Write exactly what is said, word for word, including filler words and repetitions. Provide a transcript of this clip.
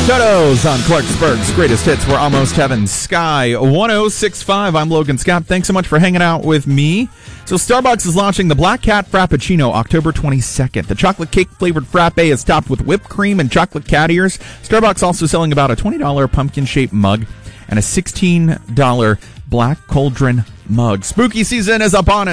Toto's on Clarksburg's Greatest Hits. We're almost heaven. Sky one oh six point five. I'm Logan Scott. Thanks so much for hanging out with me. So Starbucks is launching the Black Cat Frappuccino October twenty-second. The chocolate cake flavored frappe is topped with whipped cream and chocolate cat ears. Starbucks also selling about a twenty dollars pumpkin shaped mug and a sixteen dollars black cauldron mug. Spooky season is upon us.